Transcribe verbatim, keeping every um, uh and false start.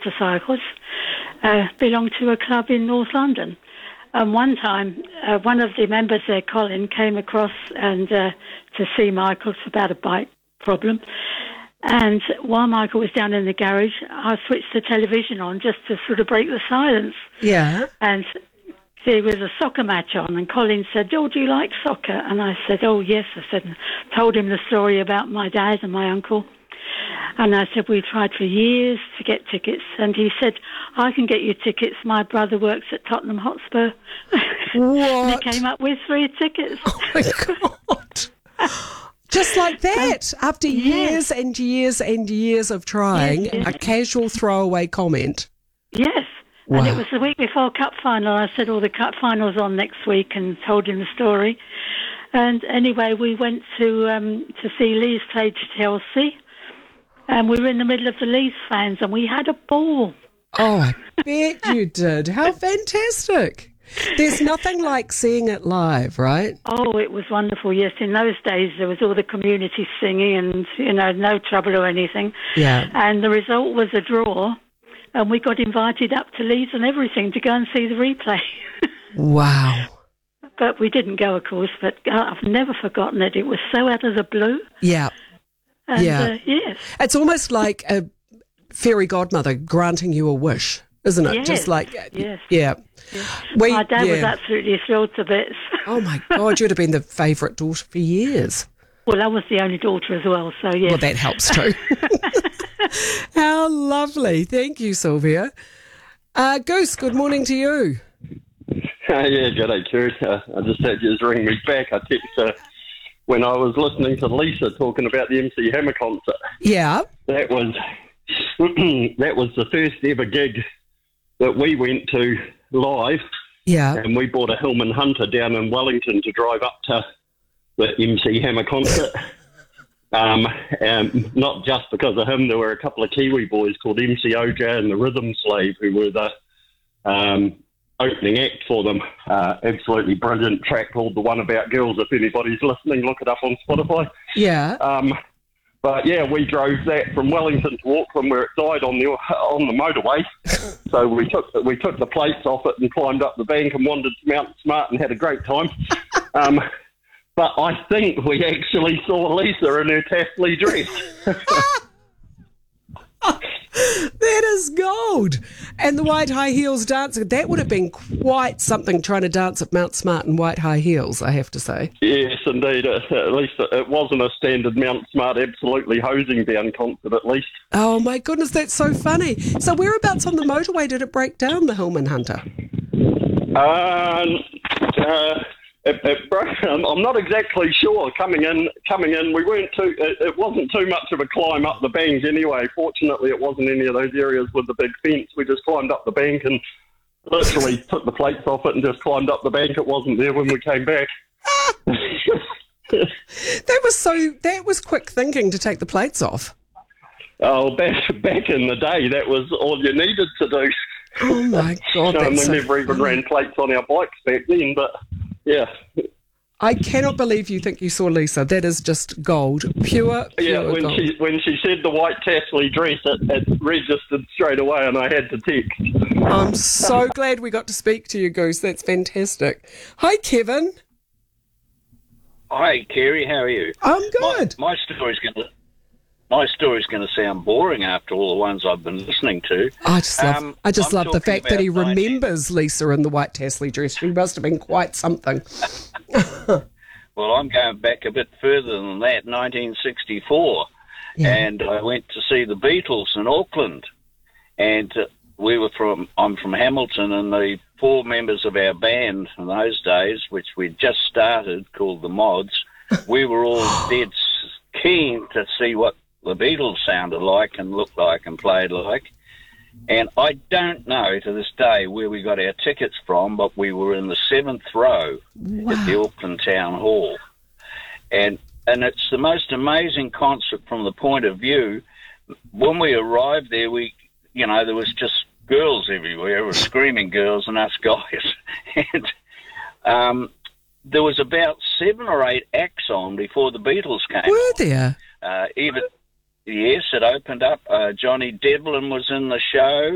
motorcycles, uh, belonged to a club in North London. And one time, uh, one of the members there, Colin, came across and uh, to see Michael about a bike problem. And while Michael was down in the garage, I switched the television on just to sort of break the silence. Yeah. And there was a soccer match on, and Colin said, "Oh, do you like soccer?" And I said, "Oh, yes." I said, and told him the story about my dad and my uncle. And I said, "We tried for years to get tickets." And he said, "I can get you tickets. My brother works at Tottenham Hotspur." What? And he came up with three tickets. Oh, my God. Just like that, after years Yes. and years and years of trying, Yes, yes. a casual throwaway comment. Yes. Wow. And it was the week before Cup Final. I said, "Oh, the Cup Final's on next week," and told him the story. And anyway, we went to um, to see Leeds play to Chelsea. And we were in the middle of the Leeds fans, and we had a ball. Oh, I bet you did. How fantastic. There's nothing like seeing it live, right? Oh, it was wonderful, yes. In those days, there was all the community singing and, you know, no trouble or anything. Yeah. And the result was a draw, and we got invited up to Leeds and everything to go and see the replay. Wow. But we didn't go, of course, but uh, I've never forgotten it. It was so out of the blue. Yeah. And, Yeah. Uh, yes. It's almost like a fairy godmother granting you a wish, isn't it? Yes, Just like, yes. yeah. yes. We- My dad was yeah. absolutely thrilled to bits. Oh, my God, you'd have been the favourite daughter for years. Well, I was the only daughter as well, so yes. Well, that helps too. How lovely. Thank you, Sylvia. Uh, Goose, good morning to you. Uh, yeah, g'day, Kerry. Uh, I just had you ring me back. I text uh, when I was listening to Lisa talking about the M C Hammer concert. Yeah. That was that was the first ever gig that we went to live, Yeah. and we bought a Hillman Hunter down in Wellington to drive up to the M C Hammer concert. um, and not just because of him, there were a couple of Kiwi boys called M C O J and the Rhythm Slave who were the um, opening act for them. Uh, absolutely brilliant track called The One About Girls. If anybody's listening, look it up on Spotify. Yeah. Um, but yeah, we drove that from Wellington to Auckland where it died on the on the motorway. So we took we took the plates off it and climbed up the bank and wandered to Mount Smart and had a great time. Um, but I think we actually saw Lisa in her Tassley dress. That is gold. And the white high heels dancing, that would have been quite something trying to dance at Mount Smart in white high heels, I have to say. Yes, indeed. Uh, at least it wasn't a standard Mount Smart absolutely hosing down concert, at least. Oh my goodness, that's so funny. So whereabouts on the motorway did it break down, the Hillman Hunter? Um, uh, it, it broke, I'm I'm not exactly sure. Coming in, coming in, we weren't too. It, it wasn't too much of a climb up the bank anyway. Fortunately, it wasn't any of those areas with the big fence. We just climbed up the bank and literally took the plates off it and just climbed up the bank. It wasn't there when we came back. That was so. That was quick thinking to take the plates off. Oh, back back in the day, that was all you needed to do. Oh my God! and That's we so never even funny. ran plates on our bikes back then, but yeah. I cannot believe you think you saw Lisa. That is just gold, pure, pure Yeah, when gold. she when she said the white Tassley dress, it, it registered straight away, and I had to text. I'm so glad we got to speak to you, Goose. That's fantastic. Hi, Kevin. Hi, Kerry. How are you? I'm good. My, my story's going to my story's going to sound boring after all the ones I've been listening to. I just love, Um, I just I'm love the talking fact that he about nineteen remembers Lisa in the white tassely dress. She must have been quite something. Well, I'm going back a bit further than that, nineteen sixty-four, Yeah. and I went to see the Beatles in Auckland, and uh, we were from. I'm from Hamilton, and the four members of our band in those days, which we'd just started, called the Mods, we were all dead s- keen to see what the Beatles sounded like and looked like and played like. And I don't know to this day where we got our tickets from, but we were in the seventh row at the Auckland Town Hall. And and it's the most amazing concert from the point of view. When we arrived there, we, you know, there was just girls everywhere. There were screaming girls and us guys. and um, there was about seven or eight acts on before the Beatles came. Were there? Uh, even Yes, it opened up. Uh, Johnny Devlin was in the show.